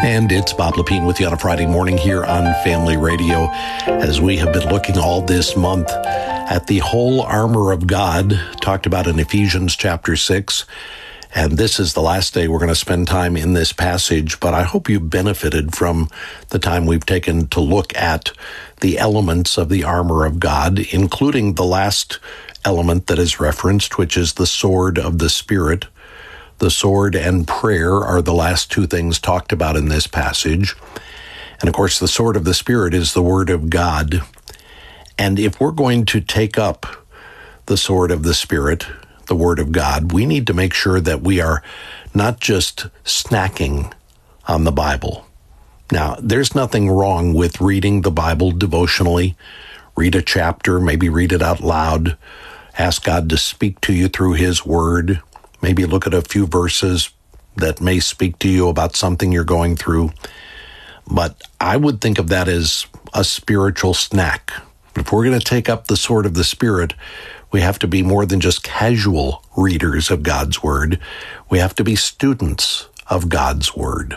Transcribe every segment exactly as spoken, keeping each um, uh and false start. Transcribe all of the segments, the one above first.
And it's Bob Lepine with you on a Friday morning here on Family Radio, as we have been looking all this month at the whole armor of God, talked about in Ephesians chapter six. And this is the last day we're going to spend time in this passage, but I hope you benefited from the time we've taken to look at the elements of the armor of God, including the last element that is referenced, which is the sword of the Spirit. The sword and prayer are the last two things talked about in this passage. And of course, the sword of the Spirit is the Word of God. And if we're going to take up the sword of the Spirit, the Word of God, we need to make sure that we are not just snacking on the Bible. Now, there's nothing wrong with reading the Bible devotionally. Read a chapter, maybe read it out loud. Ask God to speak to you through His Word. Maybe look at a few verses that may speak to you about something you're going through. But I would think of that as a spiritual snack. If we're going to take up the sword of the Spirit, we have to be more than just casual readers of God's Word. We have to be students of God's Word.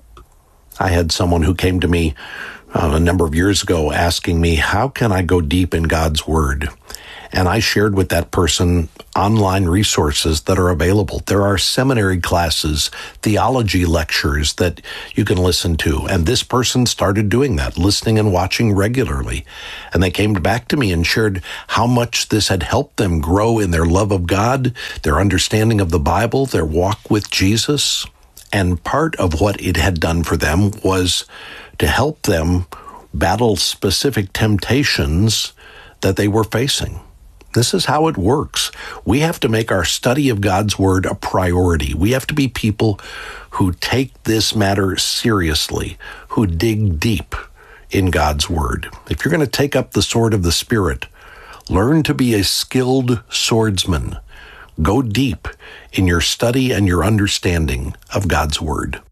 I had someone who came to me uh, a number of years ago asking me, how can I go deep in God's Word? And I shared with that person online resources that are available. There are seminary classes, theology lectures that you can listen to. And this person started doing that, listening and watching regularly. And they came back to me and shared how much this had helped them grow in their love of God, their understanding of the Bible, their walk with Jesus. And part of what it had done for them was to help them battle specific temptations that they were facing. This is how it works. We have to make our study of God's Word a priority. We have to be people who take this matter seriously, who dig deep in God's Word. If you're going to take up the sword of the Spirit, learn to be a skilled swordsman. Go deep in your study and your understanding of God's Word.